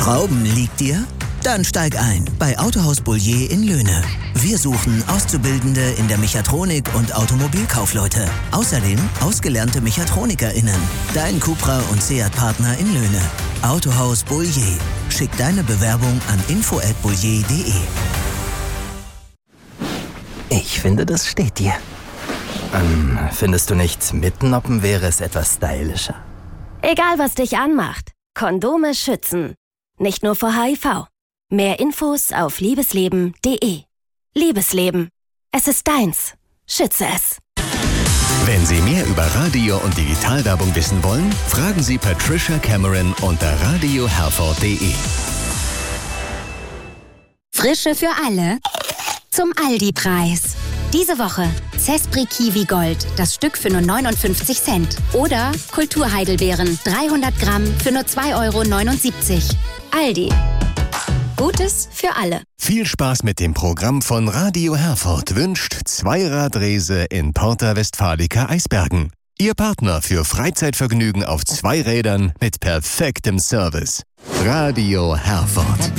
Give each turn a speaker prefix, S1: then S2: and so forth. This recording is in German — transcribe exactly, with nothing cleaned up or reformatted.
S1: Schrauben liegt dir? Dann steig ein bei Autohaus Boullier in Löhne. Wir suchen Auszubildende in der Mechatronik und Automobilkaufleute. Außerdem ausgelernte MechatronikerInnen. Dein Cupra und Seat-Partner in Löhne. Autohaus Boullier. Schick deine Bewerbung an info at boullier punkt de.
S2: Ich finde, das steht dir. Ähm, findest du nicht, mitnoppen wäre es etwas stylischer?
S3: Egal, was dich anmacht. Kondome schützen. Nicht nur vor H I V. Mehr Infos auf liebesleben punkt de. Liebesleben. Es ist deins. Schütze es.
S4: Wenn Sie mehr über Radio- und Digitalwerbung wissen wollen, fragen Sie Patricia Cameron unter radio herford punkt de.
S5: Frische für alle zum Aldi-Preis. Diese Woche Cespri Kiwi Gold, das Stück für nur neunundfünfzig Cent. Oder Kulturheidelbeeren, dreihundert Gramm für nur zwei Euro neunundsiebzig. Aldi. Gutes für alle.
S4: Viel Spaß mit dem Programm von Radio Herford wünscht Zweiradrese in Porta Westfalica Eisbergen. Ihr Partner für Freizeitvergnügen auf zwei Rädern mit perfektem Service. Radio Herford.